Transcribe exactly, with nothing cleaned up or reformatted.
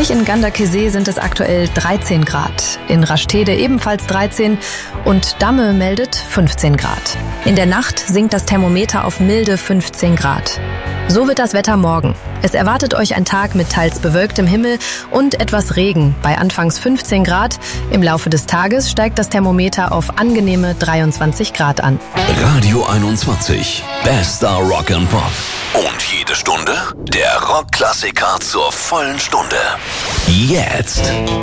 euch in Ganderkesee sind es aktuell dreizehn Grad, in Rastede ebenfalls dreizehn und Damme meldet fünfzehn Grad. In der Nacht sinkt das Thermometer auf milde fünfzehn Grad. So wird das Wetter morgen. Es erwartet euch ein Tag mit teils bewölktem Himmel und etwas Regen bei anfangs fünfzehn Grad. Im Laufe des Tages steigt das Thermometer auf angenehme dreiundzwanzig Grad an. Radio einundzwanzig, bester Rock and Pop. Und jede Stunde der Rockklassiker zur vollen Stunde. Jetzt